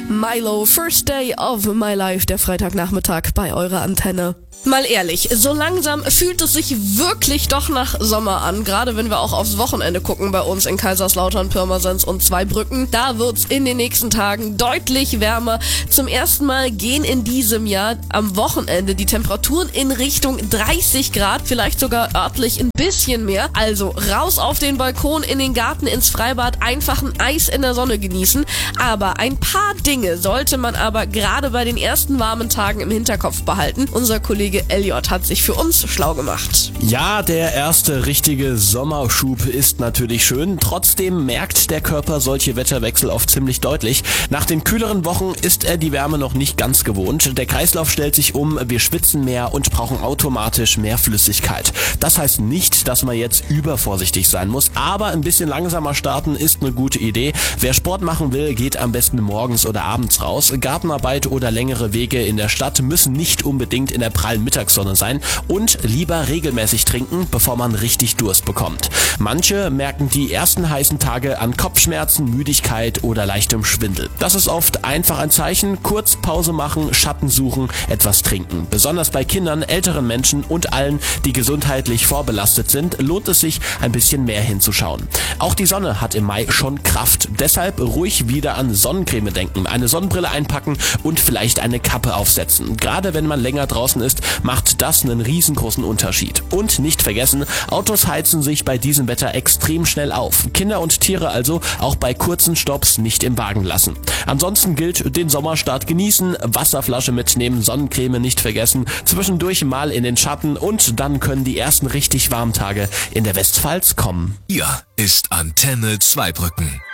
Milo, First Day of My Life, der Freitagnachmittag bei eurer Antenne. Mal ehrlich, so langsam fühlt es sich wirklich doch nach Sommer an, gerade wenn wir auch aufs Wochenende gucken bei uns in Kaiserslautern, Pirmasens und Zweibrücken. Da wird's in den nächsten Tagen deutlich wärmer. Zum ersten Mal gehen in diesem Jahr am Wochenende die Temperaturen in Richtung 30 Grad, vielleicht sogar örtlich ein bisschen mehr. Also raus auf den Balkon, in den Garten, ins Freibad, einfach ein Eis in der Sonne genießen. Aber ein paar Dinge sollte man aber gerade bei den ersten warmen Tagen im Hinterkopf behalten. Unser Kollege Elliot hat sich für uns schlau gemacht. Ja, der erste richtige Sommerschub ist natürlich schön. Trotzdem merkt der Körper solche Wetterwechsel oft ziemlich deutlich. Nach den kühleren Wochen ist er die Wärme noch nicht ganz gewohnt. Der Kreislauf stellt sich um, wir schwitzen mehr und brauchen automatisch mehr Flüssigkeit. Das heißt nicht, dass man jetzt übervorsichtig sein muss, aber ein bisschen langsamer starten ist eine gute Idee. Wer Sport machen will, geht am besten morgens oder abends raus. Gartenarbeit oder längere Wege in der Stadt müssen nicht unbedingt in der prallen Mittagssonne sein und lieber regelmäßig trinken, bevor man richtig Durst bekommt. Manche merken die ersten heißen Tage an Kopfschmerzen, Müdigkeit oder leichtem Schwindel. Das ist oft einfach ein Zeichen, kurz Pause machen, Schatten suchen, etwas trinken. Besonders bei Kindern, älteren Menschen und allen, die gesundheitlich vorbelastet sind, lohnt es sich, ein bisschen mehr hinzuschauen. Auch die Sonne hat im Mai schon Kraft. Deshalb ruhig wieder an Sonnencreme denken, eine Sonnenbrille einpacken und vielleicht eine Kappe aufsetzen. Gerade wenn man länger draußen ist, macht das einen riesengroßen Unterschied. Und nicht vergessen, Autos heizen sich bei diesem Wetter extrem schnell auf. Kinder und Tiere also auch bei kurzen Stopps nicht im Wagen lassen. Ansonsten gilt, den Sommerstart genießen, Wasserflasche mitnehmen, Sonnencreme nicht vergessen, zwischendurch mal in den Schatten und dann können die ersten richtig warmen Tage in der Westpfalz kommen. Hier ist Antenne Zweibrücken.